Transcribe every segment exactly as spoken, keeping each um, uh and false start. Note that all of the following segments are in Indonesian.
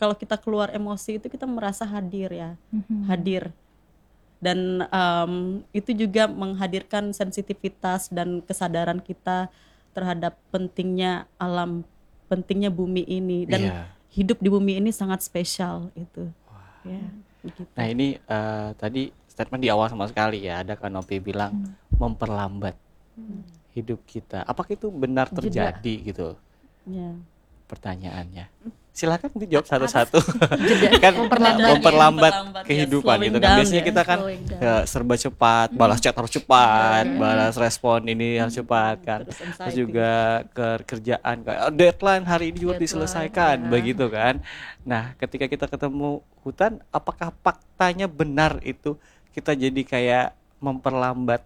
kalau kita keluar emosi itu kita merasa hadir ya, Mhm. hadir. Dan um, itu juga menghadirkan sensitivitas dan kesadaran kita terhadap pentingnya alam, pentingnya bumi ini, dan Iya. hidup di bumi ini sangat spesial itu. Ya, begitu. Nah ini eh, tadi statement di awal sama sekali ya, ada Kanopi bilang memperlambat hidup kita. Apakah itu benar Jeda. terjadi gitu? Ya. Pertanyaannya. Silakan dijawab satu-satu. Jeda. Kan Memperlambat ya, memperlambat memperlambat ya, kehidupan slowing gitu kan. down Biasanya ya, kita kan slowing down. ya, serba cepat, balas chat harus cepat, balas respon ini harus cepat kan. Terus Terus anxiety. juga ke kerjaan kayak "Oh, deadline hari ini juga Deadline, diselesaikan ya. begitu kan. Nah, ketika kita ketemu hutan, apakah faktanya benar itu kita jadi kayak memperlambat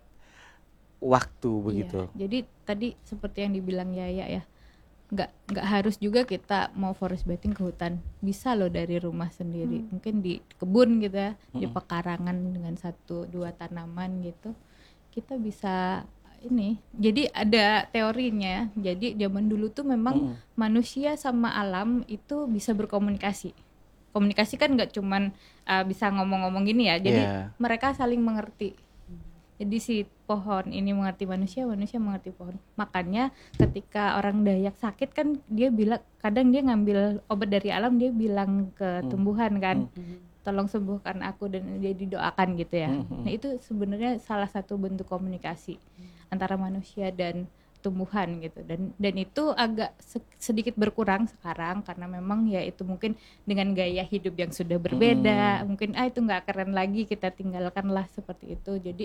waktu begitu? Iya, jadi tadi seperti yang dibilang Yaya ya, nggak nggak harus juga kita mau forest bathing ke hutan, bisa loh dari rumah sendiri, mungkin di kebun gitu ya, di Hmm. pekarangan dengan satu dua tanaman gitu, kita bisa ini. Jadi ada teorinya, jadi zaman dulu tuh memang Mm-mm. manusia sama alam itu bisa berkomunikasi. Komunikasi kan nggak cuman uh, bisa ngomong-ngomong gini ya, jadi Iya. mereka saling mengerti. Jadi si pohon ini mengerti manusia, manusia mengerti pohon. Makanya ketika orang Dayak sakit kan dia bilang, kadang dia ngambil obat dari alam, dia bilang ke Hmm. tumbuhan kan, Hmm. tolong sembuhkan aku, dan dia didoakan gitu ya. Hmm. Nah itu sebenarnya salah satu bentuk komunikasi antara manusia dan tumbuhan gitu. Dan dan itu agak se- sedikit berkurang sekarang karena memang ya itu mungkin dengan gaya hidup yang sudah berbeda, mungkin ah itu nggak keren lagi, kita tinggalkanlah seperti itu. Jadi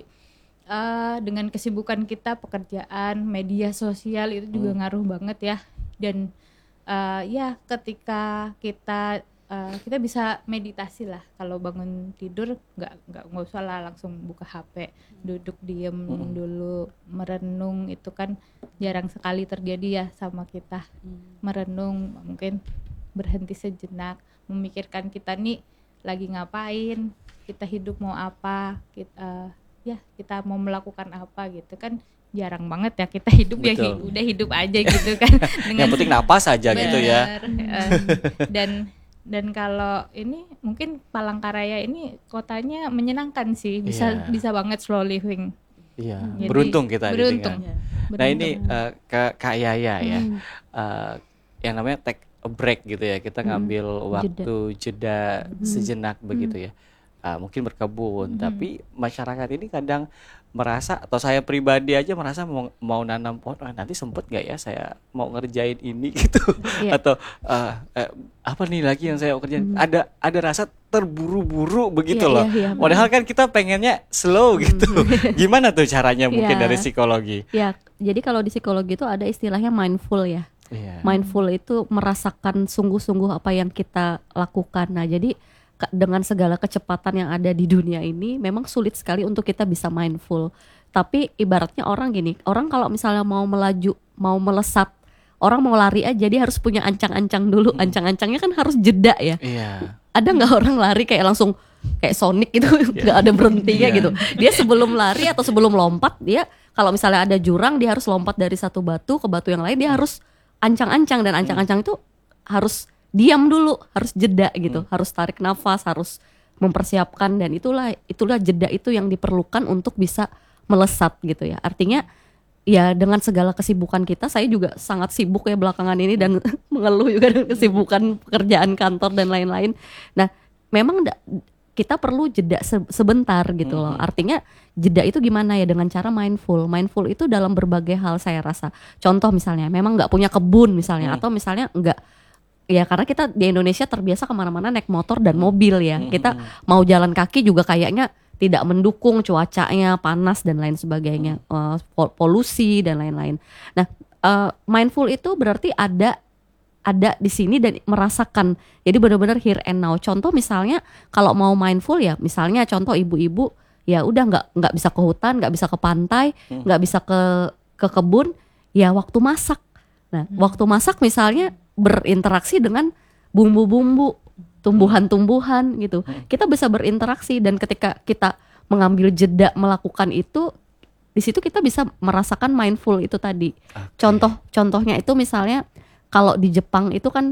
Uh, dengan kesibukan kita, pekerjaan, media sosial itu juga Hmm. ngaruh banget ya. Dan uh, ya ketika kita uh, kita bisa meditasi lah, kalau bangun tidur nggak nggak nggak usah lah langsung buka H P, duduk diem Hmm. dulu, merenung, itu kan jarang sekali terjadi ya sama kita. Merenung, mungkin berhenti sejenak, memikirkan kita nih lagi ngapain, kita hidup mau apa, kita ya kita mau melakukan apa gitu kan. Jarang banget ya kita hidup ya Betul. hi- udah hidup aja gitu kan. Yang penting napas aja gitu ya. Bener, eh, dan dan kalau ini mungkin Palangkaraya ini kotanya menyenangkan sih, bisa Iya. bisa banget slow living. Iya, Jadi, beruntung kita di beruntung. sini. Ya. Nah ini Beruntung. eh, ke Kak Yaya ya, Hmm. eh, yang namanya take a break gitu ya, kita ngambil waktu jeda sejenak begitu ya. Ah, mungkin berkebun, tapi masyarakat ini kadang merasa, atau saya pribadi aja merasa mau, mau nanam pohon, "Ah, nanti sempet nggak ya saya mau ngerjain ini gitu, Iya. atau eh, eh, apa nih lagi yang saya mau kerjain, ada ada rasa terburu-buru begitu Iya, loh. iya, iya, Padahal kan kita pengennya slow gitu. Gimana tuh caranya mungkin Iya. dari psikologi? Ya, jadi kalau di psikologi itu ada istilahnya mindful ya. Iya. Mindful itu merasakan sungguh-sungguh apa yang kita lakukan. Nah, jadi ke- dengan segala kecepatan yang ada di dunia ini, memang sulit sekali untuk kita bisa mindful. Tapi ibaratnya orang gini, orang kalau misalnya mau melaju, mau melesat, orang mau lari aja, dia harus punya ancang-ancang dulu. Ancang-ancangnya kan harus jeda ya. Iya. Ada nggak orang lari kayak langsung kayak Sonic gitu, nggak ada berhentinya Iya. gitu. Dia sebelum lari atau sebelum lompat, dia kalau misalnya ada jurang, dia harus lompat dari satu batu ke batu yang lain, dia harus ancang-ancang, dan ancang-ancang itu harus diam dulu, harus jeda gitu, harus tarik nafas, harus mempersiapkan, dan itulah itulah jeda itu yang diperlukan untuk bisa melesat gitu ya. Artinya ya dengan segala kesibukan kita, saya juga sangat sibuk ya belakangan ini dan mengeluh juga dengan kesibukan pekerjaan kantor dan lain-lain. Nah, memang da- kita perlu jeda se- sebentar gitu loh. Artinya jeda itu gimana ya, dengan cara mindful. Mindful itu dalam berbagai hal saya rasa. Contoh misalnya, memang nggak punya kebun misalnya, atau misalnya nggak, ya karena kita di Indonesia terbiasa kemana-mana naik motor dan mobil ya. Kita mau jalan kaki juga kayaknya tidak mendukung, cuacanya panas dan lain sebagainya, eh, pol- polusi dan lain-lain. Nah, eh, mindful itu berarti ada ada di sini dan merasakan. Jadi benar-benar here and now. Contoh misalnya kalau mau mindful ya, misalnya contoh ibu-ibu ya udah nggak nggak bisa ke hutan, nggak bisa ke pantai, nggak bisa ke ke kebun, ya waktu masak. Nah, waktu masak misalnya berinteraksi dengan bumbu-bumbu, tumbuhan-tumbuhan gitu. Kita bisa berinteraksi, dan ketika kita mengambil jeda melakukan itu, di situ kita bisa merasakan mindful itu tadi. Oke. Contoh contohnya itu misalnya kalau di Jepang itu kan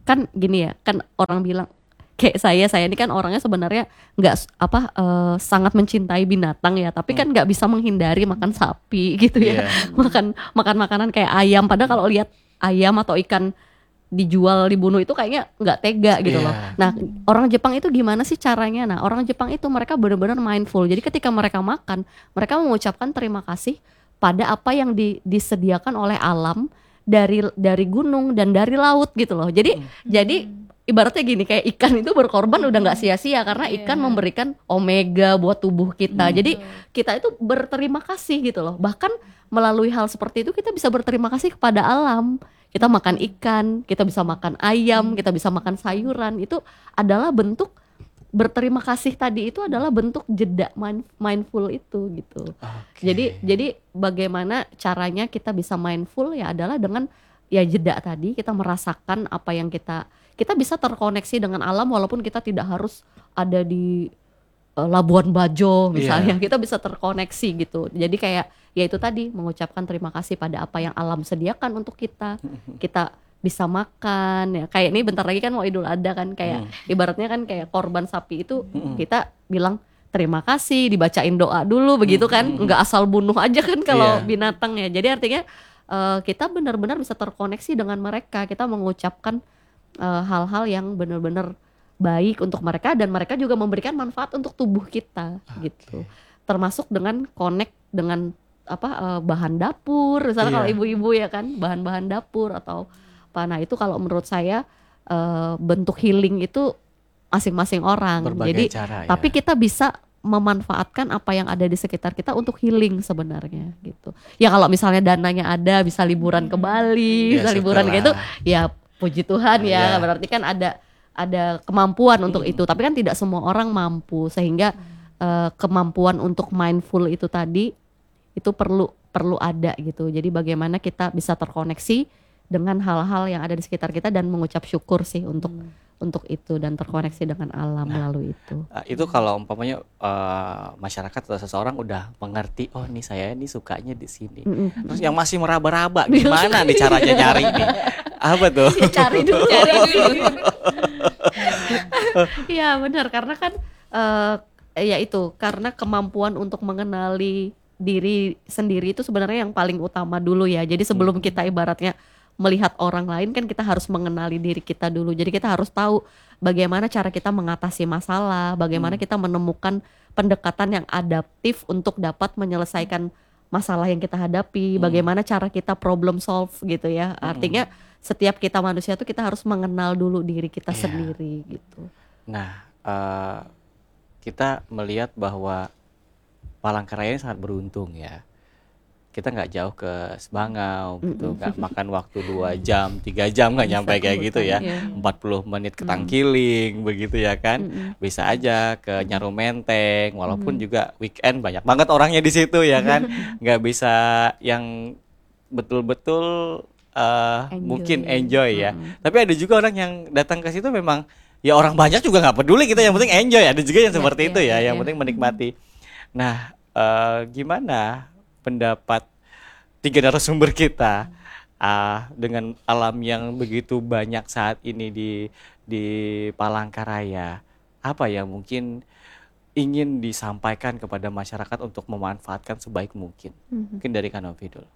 kan gini ya, kan orang bilang kayak saya saya ini kan orangnya sebenarnya nggak s- apa eh, sangat mencintai binatang ya, tapi kan nggak bisa menghindari makan sapi gitu ya. Iya. makan makan makanan kayak ayam, padahal kalau lihat ayam atau ikan dijual dibunuh itu kayaknya nggak tega gitu loh. Iya. Nah, orang Jepang itu gimana sih caranya? Nah, orang Jepang itu mereka benar-benar mindful. Jadi ketika mereka makan, mereka mengucapkan terima kasih pada apa yang di- disediakan oleh alam dari dari gunung dan dari laut gitu loh. Jadi jadi ibaratnya gini, kayak ikan itu berkorban udah nggak sia-sia karena ikan memberikan omega buat tubuh kita. Jadi kita itu berterima kasih gitu loh. Bahkan melalui hal seperti itu kita bisa berterima kasih kepada alam. Kita makan ikan, kita bisa makan ayam, kita bisa makan sayuran. Itu adalah bentuk berterima kasih tadi, itu adalah bentuk jeda mind- mindful itu gitu. Oke. Jadi jadi bagaimana caranya kita bisa mindful ya adalah dengan ya jeda tadi, kita merasakan apa yang kita kita bisa terkoneksi dengan alam walaupun kita tidak harus ada di eh, Labuan Bajo misalnya. Iya. Kita bisa terkoneksi gitu. Jadi kayak ya itu tadi, mengucapkan terima kasih pada apa yang alam sediakan untuk kita. Kita bisa makan ya, kayak ini bentar lagi kan mau Idul Adha kan, kayak ibaratnya kan kayak korban sapi itu kita bilang terima kasih, dibacain doa dulu begitu kan, nggak asal bunuh aja kan kalau Iya. binatang ya. Jadi artinya eh, kita benar-benar bisa terkoneksi dengan mereka, kita mengucapkan eh, hal-hal yang benar-benar baik untuk mereka dan mereka juga memberikan manfaat untuk tubuh kita gitu. Termasuk dengan connect dengan apa eh, bahan dapur, misalnya Iya. kalau ibu-ibu ya kan, bahan-bahan dapur atau apa. Nah, itu kalau menurut saya eh, bentuk healing itu masing-masing orang. Berbagai Jadi cara ya. tapi kita bisa memanfaatkan apa yang ada di sekitar kita untuk healing sebenarnya gitu. Ya kalau misalnya dananya ada, bisa liburan ke Bali, Ya, bisa liburan kayak itu, syukurlah. ya puji Tuhan ya. Iya. Berarti kan ada ada kemampuan untuk itu. Tapi kan tidak semua orang mampu, sehingga eh, kemampuan untuk mindful itu tadi itu perlu perlu ada gitu. Jadi bagaimana kita bisa terkoneksi dengan hal-hal yang ada di sekitar kita dan mengucap syukur sih untuk untuk itu dan terkoneksi dengan alam melalui itu. Uh, itu kalau umpamanya uh, masyarakat atau seseorang udah mengerti, oh nih saya ini sukanya di sini. Mm-mm. Terus yang masih meraba-raba gimana nih caranya nyari nih? Apa tuh? Ya, cari dulu. Cari dulu. Iya benar, karena kan eh ya itu, karena kemampuan untuk mengenali diri sendiri itu sebenarnya yang paling utama dulu ya. Jadi sebelum kita ibaratnya melihat orang lain kan kita harus mengenali diri kita dulu. Jadi kita harus tahu bagaimana cara kita mengatasi masalah, bagaimana kita menemukan pendekatan yang adaptif untuk dapat menyelesaikan masalah yang kita hadapi, bagaimana cara kita problem solve gitu ya. Artinya setiap kita manusia tuh kita harus mengenal dulu diri kita Iya. sendiri gitu. Nah, eh, kita melihat bahwa Palangkaraya ini sangat beruntung ya. Kita nggak jauh ke Sebangau gitu, nggak makan waktu dua jam, tiga jam nggak nyampe kayak gitu ya. Iya. empat puluh menit ke Tangkiling begitu ya kan. Bisa aja ke Nyaru Menteng, walaupun juga weekend banyak banget orangnya di situ ya kan. Nggak bisa yang betul-betul eh, Enjoy. mungkin enjoy ya. Tapi ada juga orang yang datang ke situ memang ya orang banyak juga nggak peduli, kita yang penting enjoy. Ada juga yang Iya, seperti iya, itu ya, iya, yang iya. penting menikmati. Nah, eh, gimana pendapat tiga narasumber kita ah, dengan alam yang begitu banyak saat ini di di Palangkaraya? Apa yang mungkin ingin disampaikan kepada masyarakat untuk memanfaatkan sebaik mungkin? Mungkin dari Kanovi dulu.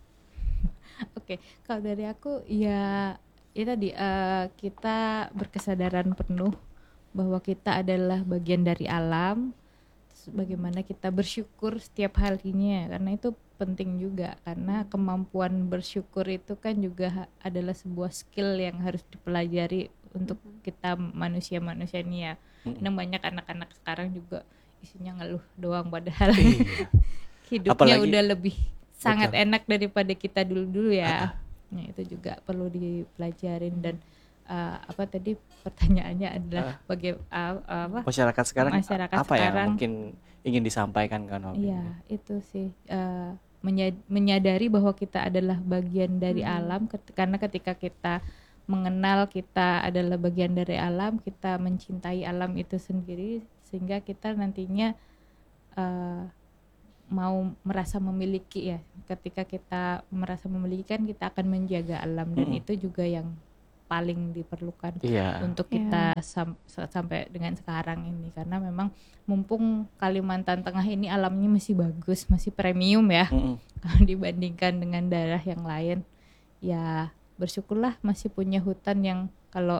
Oke, kalau dari aku ya itu tadi eh, kita berkesadaran penuh bahwa kita adalah bagian dari alam. Terus bagaimana kita bersyukur setiap harinya, karena itu penting juga, karena kemampuan bersyukur itu kan juga ha- adalah sebuah skill yang harus dipelajari untuk kita manusia-manusia ini ya. Karena banyak anak-anak sekarang juga isinya ngeluh doang, padahal hidupnya Apalagi- udah lebih sangat Betul. enak daripada kita dulu-dulu ya. Nah, itu juga perlu dipelajarin. Dan uh, apa tadi pertanyaannya adalah baga- uh, apa Masyarakat sekarang Masyarakat apa yang sekarang- mungkin ingin disampaikan Kanovi? Iya, itu sih uh, menya- menyadari bahwa kita adalah bagian dari alam, ket- karena ketika kita mengenal kita adalah bagian dari alam, kita mencintai alam itu sendiri, sehingga kita nantinya uh, mau merasa memiliki ya. Ketika kita merasa memiliki kan kita akan menjaga alam, dan Mm-mm. itu juga yang paling diperlukan Iya. untuk Iya. kita sam- sampai dengan sekarang ini, karena memang mumpung Kalimantan Tengah ini alamnya masih bagus, masih premium ya. Mm-mm. Kalau dibandingkan dengan daerah yang lain, ya bersyukurlah masih punya hutan yang kalau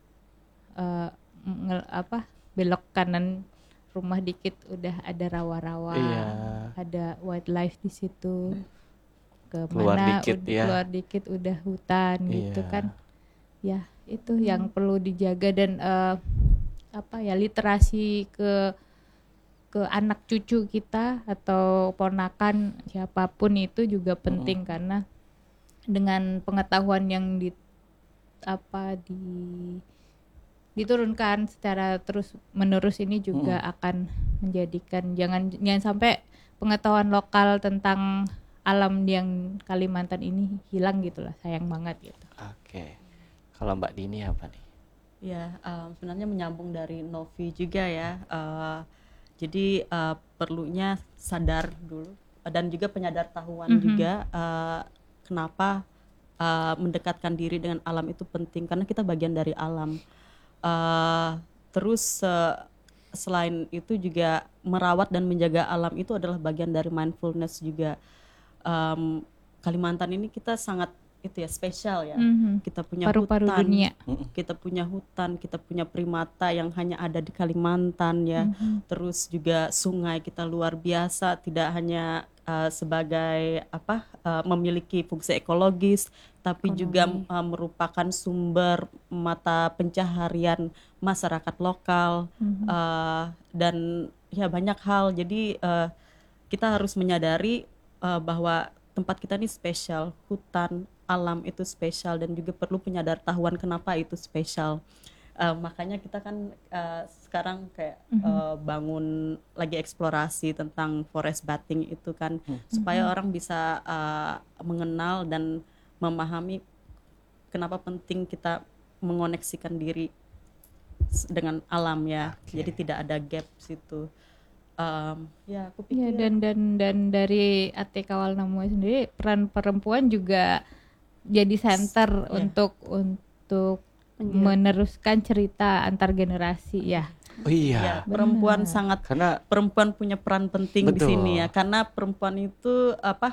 eh, nge- apa belok kanan rumah dikit udah ada rawa-rawa, Iya. ada wildlife di situ. Keluar Kemana dikit, udah ya. keluar dikit udah hutan gitu Iya. kan. Ya itu yang perlu dijaga, dan eh, apa ya, literasi ke ke anak cucu kita atau ponakan siapapun itu juga penting, karena dengan pengetahuan yang di apa di diturunkan secara terus menerus ini juga akan menjadikan jangan jangan sampai pengetahuan lokal tentang alam yang Kalimantan ini hilang gitu lah, sayang banget gitu. Oke. Kalau Mbak Dini apa nih? Ya, um, sebenarnya menyambung dari Novi juga ya. Uh, jadi uh, perlunya sadar dulu, uh, dan juga penyadar tahuan Mhm. juga uh, kenapa uh, mendekatkan diri dengan alam itu penting, karena kita bagian dari alam. Uh, terus uh, selain itu juga merawat dan menjaga alam itu adalah bagian dari mindfulness juga. Um, Kalimantan ini kita sangat itu ya spesial ya. Mhm. Kita punya Paru-paru hutan, dunia. kita punya hutan, kita punya primata yang hanya ada di Kalimantan ya. Terus juga sungai kita luar biasa, tidak hanya uh, sebagai apa uh, memiliki fungsi ekologis, tapi juga uh, merupakan sumber mata pencaharian masyarakat lokal, uh, dan ya banyak hal. Jadi uh, kita harus menyadari uh, bahwa tempat kita ini spesial, hutan, alam itu spesial, dan juga perlu penyadar tahuan kenapa itu spesial. Uh, makanya kita kan uh, sekarang kayak uh, bangun lagi eksplorasi tentang forest bathing itu kan, supaya orang bisa uh, mengenal dan memahami kenapa penting kita mengoneksikan diri s- dengan alam ya. Oke. Jadi tidak ada gap situ. Um, ya aku Ya, pikir dan dan dan dari A T Kawal Namuai sendiri, peran perempuan juga jadi center Iya. untuk untuk meneruskan cerita antar generasi ya. Oh iya. ya, perempuan sangat Karena perempuan punya peran penting di Betul. sini ya, karena perempuan itu apa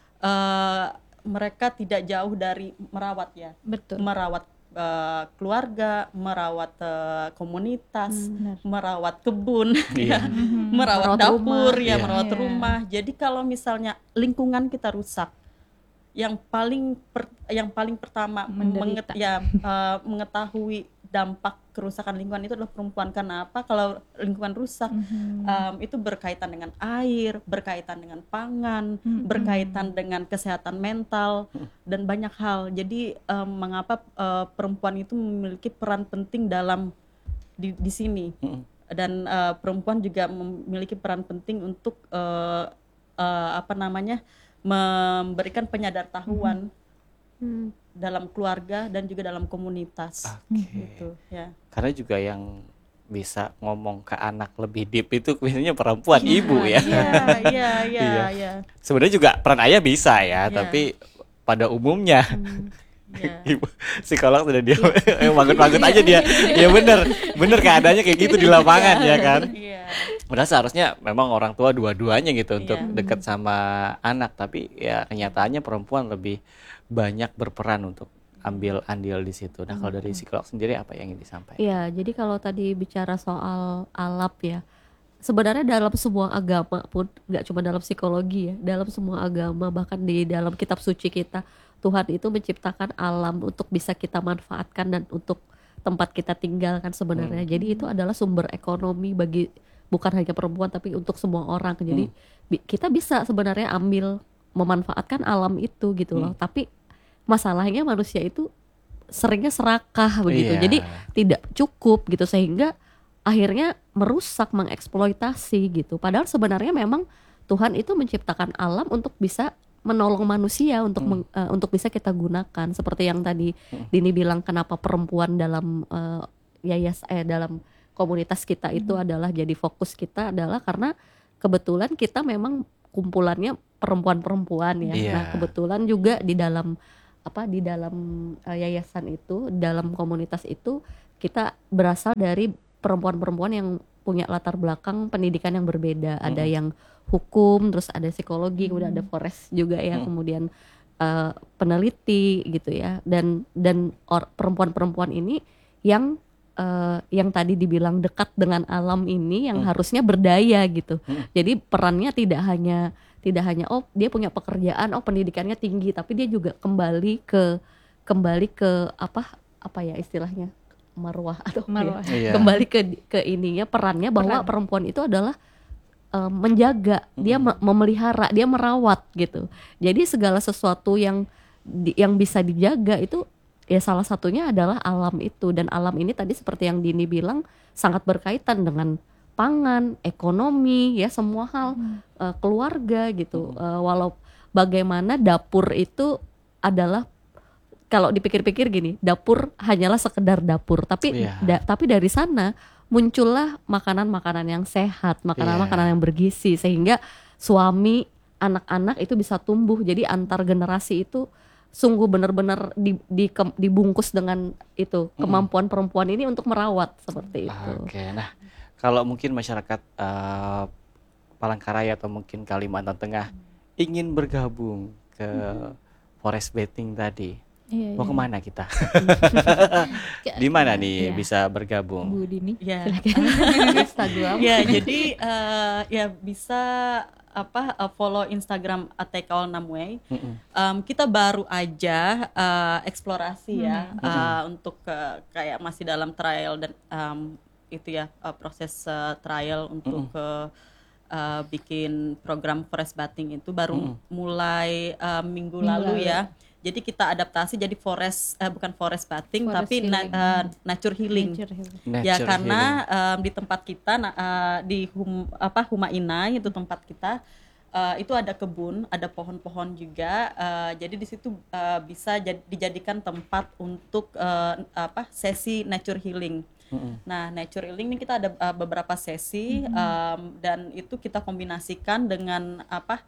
eh, mereka tidak jauh dari merawat ya, Betul. merawat eh, keluarga, merawat eh, komunitas, Benar. merawat kebun, Iya. ya, merawat Merawat dapur, rumah. ya Iya. merawat Iya. rumah. Jadi kalau misalnya lingkungan kita rusak, yang paling per- yang paling pertama menget- Menderita. ya, eh, mengetahui dampak kerusakan lingkungan itu adalah perempuan. Karena apa? Kalau lingkungan rusak, em, itu berkaitan dengan air, berkaitan dengan pangan, berkaitan dengan kesehatan mental, dan banyak hal. Jadi em, mengapa eh, perempuan itu memiliki peran penting dalam di, di sini, Mm-mm. dan eh, perempuan juga memiliki peran penting untuk eh, eh, apa namanya memberikan penyadar tahuan Hmm. dalam keluarga dan juga dalam komunitas. Oke. Gitu ya. Karena juga yang bisa ngomong ke anak lebih deep itu biasanya perempuan, ibu ya. Iya, iya, iya, Iya. iya. Sebenarnya juga peran ayah bisa ya, Iya. tapi pada umumnya Iya. ibu psikolog sudah dia eh, banget-banget aja dia. Ya bener, bener keadaannya kayak gitu di lapangan ya kan. Iya. Padahal seharusnya memang orang tua dua-duanya gitu untuk Iya. dekat sama anak, tapi ya kenyataannya perempuan lebih banyak berperan untuk ambil andil di situ. Nah, kalau dari psikolog sendiri apa yang ingin disampaikan? Iya, jadi kalau tadi bicara soal alap ya, sebenarnya dalam semua agama pun, nggak cuma dalam psikologi ya, dalam semua agama, bahkan di dalam kitab suci kita, Tuhan itu menciptakan alam untuk bisa kita manfaatkan dan untuk tempat kita tinggal kan sebenarnya. Jadi itu adalah sumber ekonomi bagi bukan hanya perempuan tapi untuk semua orang. Jadi bi- kita bisa sebenarnya ambil memanfaatkan alam itu gitu loh. Tapi masalahnya manusia itu seringnya serakah begitu. Iya. Jadi tidak cukup gitu sehingga akhirnya merusak, mengeksploitasi gitu. Padahal sebenarnya memang Tuhan itu menciptakan alam untuk bisa menolong manusia untuk meng- eh, untuk bisa kita gunakan. Seperti yang tadi Dini bilang, kenapa perempuan dalam eh, yayas eh dalam komunitas kita itu adalah jadi fokus kita adalah karena kebetulan kita memang kumpulannya perempuan-perempuan ya. Iya. Nah, kebetulan juga di dalam apa di dalam uh, yayasan itu, dalam komunitas itu kita berasal dari perempuan-perempuan yang punya latar belakang pendidikan yang berbeda. Hmm. Ada yang hukum, terus ada psikologi, kemudian ada forest juga ya, hmm. kemudian uh, peneliti gitu ya. Dan dan or, perempuan-perempuan ini yang uh, yang tadi dibilang dekat dengan alam ini, yang hmm. harusnya berdaya gitu. Hmm. Jadi perannya tidak hanya tidak hanya oh dia punya pekerjaan, oh pendidikannya tinggi, tapi dia juga kembali ke kembali ke apa apa ya istilahnya marwah atau marwah. Ya, iya. kembali ke ke ininya perannya bahwa Peran. perempuan itu adalah uh, menjaga, mm-hmm. dia me- memelihara, dia merawat gitu. Jadi segala sesuatu yang di, yang bisa dijaga itu ya salah satunya adalah alam itu, dan alam ini tadi seperti yang Dini bilang sangat berkaitan dengan pangan, ekonomi, ya semua hal, hmm. uh, keluarga gitu. Hmm. Uh, walau bagaimana dapur itu adalah, kalau dipikir-pikir gini, dapur hanyalah sekedar dapur, tapi yeah. da, tapi dari sana muncullah makanan-makanan yang sehat, makanan-makanan yeah. yang bergizi, sehingga suami, anak-anak itu bisa tumbuh. Jadi antar generasi itu sungguh benar-benar di, di, ke, dibungkus dengan itu kemampuan hmm. perempuan ini untuk merawat seperti itu. Oke, okay, nah. Kalau mungkin masyarakat uh, Palangkaraya atau mungkin Kalimantan Tengah hmm. ingin bergabung ke hmm. forest bathing tadi, iya, mau iya. kemana kita? Di mana nih iya. bisa bergabung? Bu Dini, ya. Instagram. Ya, jadi uh, ya bisa apa uh, follow Instagram Atay Kawal Namue. Mm-hmm. Um, kita baru aja uh, eksplorasi ya mm-hmm. uh, untuk uh, kayak masih dalam trial dan um, itu ya uh, proses uh, trial untuk mm. uh, uh, bikin program forest bathing itu baru mm. mulai uh, minggu, minggu lalu, lalu ya. Jadi kita adaptasi jadi forest uh, bukan forest bathing forest tapi na- uh, nature healing. Nature healing. Ya nature karena um, di tempat kita uh, di hum, apa Huma Inai itu tempat kita uh, itu ada kebun, ada pohon-pohon juga. Uh, jadi di situ uh, bisa jad, dijadikan tempat untuk uh, apa sesi nature healing. Mm-hmm. Nah, nature healing ini kita ada uh, beberapa sesi mm-hmm. um, dan itu kita kombinasikan dengan apa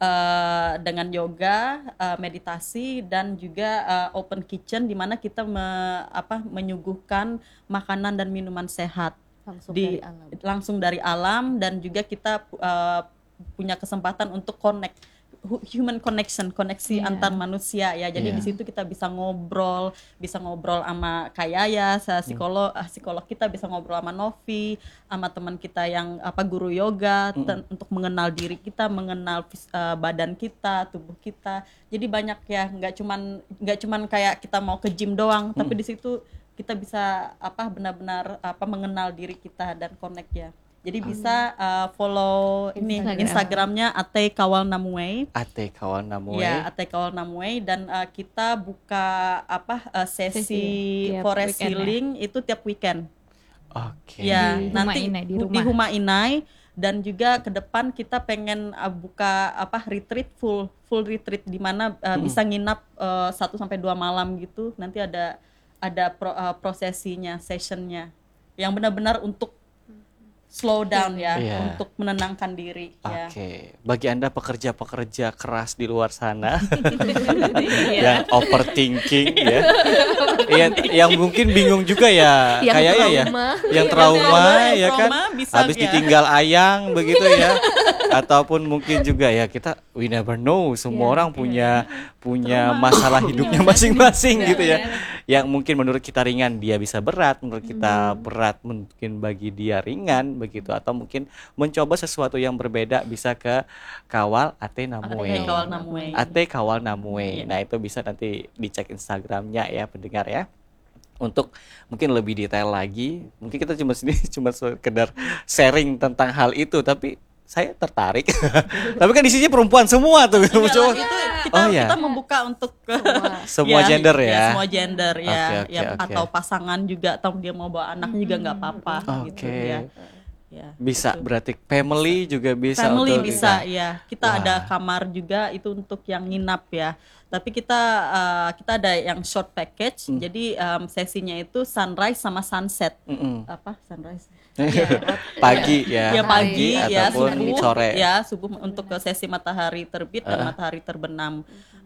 uh, dengan yoga, uh, meditasi dan juga uh, open kitchen di mana kita me, apa menyuguhkan makanan dan minuman sehat langsung di, dari alam. langsung dari alam dan juga kita uh, punya kesempatan untuk connect human connection, koneksi yeah. antar manusia ya. Jadi yeah. di situ kita bisa ngobrol, bisa ngobrol sama Kayaya, psikolog, mm. psikolog kita bisa ngobrol sama Novi, sama teman kita yang apa guru yoga mm. ten, untuk mengenal diri kita, mengenal uh, badan kita, tubuh kita. Jadi banyak ya, nggak cuman nggak cuman kayak kita mau ke gym doang, mm. tapi di situ kita bisa apa benar-benar apa mengenal diri kita dan connect ya. Jadi bisa uh, follow ini Instagram. Instagramnya Atay Kawal Namue. Atay Kawal Namue. Ya, Atay Kawal Namue dan uh, kita buka apa uh, sesi, sesi forest healing ya. Itu tiap weekend. Oke. Okay. Ya, di nanti Huma Inai, di, di Huma Inai dan juga ke depan kita pengen uh, buka apa retreat full full retreat di mana uh, hmm. bisa nginap uh, satu sampai dua malam gitu. Nanti ada ada pro, uh, prosesinya, sessionnya yang benar-benar untuk slow down ya, yeah. untuk menenangkan diri. Oke, ya. Okay. Bagi Anda pekerja-pekerja keras di luar sana yang overthinking ya, yang, yang mungkin bingung juga ya, yang kayaknya ya, yang trauma ya kan, habis ya. ditinggal ayang begitu ya, ataupun mungkin juga ya kita we never know, semua yeah, orang punya yeah. punya trauma. Masalah hidupnya masing-masing yeah, gitu ya, yeah. yang mungkin menurut kita ringan dia bisa berat, menurut kita hmm. berat mungkin bagi dia ringan. Begitu, atau mungkin mencoba sesuatu yang berbeda bisa ke Kawal Atay Namue. Atay Kawal Namue. Atay Kawal Namue. Nah, itu bisa nanti dicek Instagramnya ya pendengar ya. Untuk mungkin lebih detail lagi, mungkin kita cuma sini cuma sekedar sharing tentang hal itu, tapi saya tertarik. Tapi kan isinya perempuan semua tuh. Enggak, itu kita, oh, ya. kita membuka untuk semua, semua ya, gender ya. ya. Semua gender ya, okay, okay, ya okay. atau pasangan juga, atau dia mau bawa anak hmm. juga nggak apa-apa okay. gitu ya. Ya, bisa gitu. Berarti family bisa. juga bisa family untuk bisa kita. Ya kita Wah. ada kamar juga itu untuk yang nginap ya, tapi kita uh, kita ada yang short package hmm. jadi um, sesinya itu sunrise sama sunset. Mm-mm. Apa sunrise pagi ya, ya pagi ya ataupun subuh sore ya subuh untuk ke sesi matahari terbit uh. dan matahari terbenam.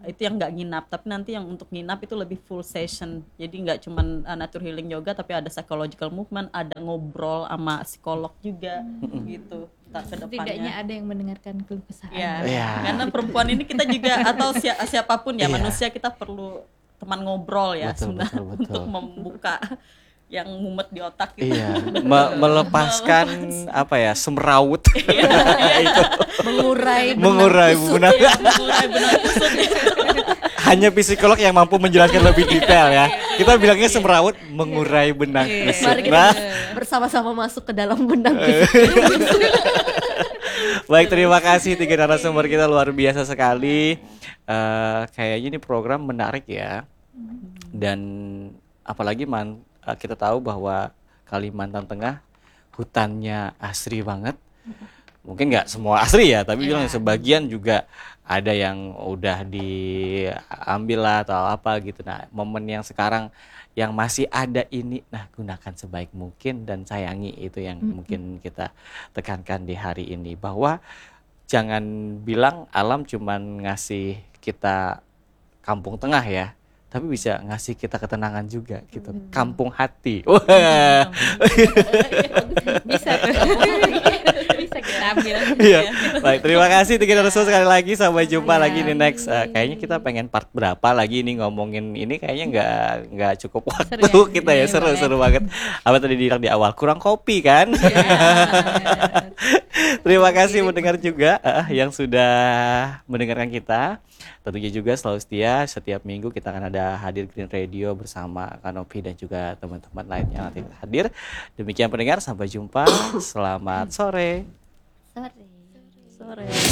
itu yang nggak nginap, tapi nanti yang untuk nginap itu lebih full session, jadi nggak cuman uh, nature healing yoga, tapi ada psychological movement, ada ngobrol sama psikolog juga gitu. Tak ke Setidaknya depannya ada yang mendengarkan keluh kesah ya, Anda. Ya. karena perempuan ini kita juga atau si- siapapun ya Iya. manusia, kita perlu teman ngobrol ya Betul, sebenarnya betul, betul. untuk membuka yang mumet di otak gitu. Iya, me- melepaskan apa ya, semrawut. Itu Mengurai benang mengurai kusut. benang. Iya, mengurai benang kusut. Hanya psikolog yang mampu menjelaskan lebih detail ya. Kita bilangnya semrawut, mengurai benang kusut. Mari kita Nah, bersama-sama masuk ke dalam benang kusut. baik, terima kasih tiga narasumber kita, luar biasa sekali. Eh, kayaknya ini program menarik ya. Dan apalagi man, eh, kita tahu bahwa Kalimantan Tengah hutannya asri banget. Mungkin nggak semua asri ya, tapi bilang sebagian juga ada yang udah diambil lah atau apa gitu. Nah, momen yang sekarang yang masih ada ini, nah gunakan sebaik mungkin dan sayangi, itu yang mungkin kita tekankan di hari ini, bahwa jangan bilang alam cuman ngasih kita kampung tengah ya, tapi bisa ngasih kita ketenangan juga gitu, kampung hati. Wah. Bisa tuh. Bisa kita ambil. Iya. Baik, terima kasih tiga narasumber sekali lagi. Sampai jumpa lagi di next. Eh, kayaknya kita pengen part berapa lagi nih ngomongin ini, kayaknya nggak nggak cukup waktu Seru ya? kita ya, Iya, seru boleh. seru banget. Apa tadi bilang di awal, kurang kopi kan? Iya. Terima kasih mendengar juga eh, yang sudah mendengarkan kita. Tentunya juga selalu setia, setiap minggu kita akan ada hadir Green Radio bersama Kanopi dan juga teman-teman lainnya yang nanti hadir. Demikian pendengar, sampai jumpa. Selamat sore. Sorry. Sore.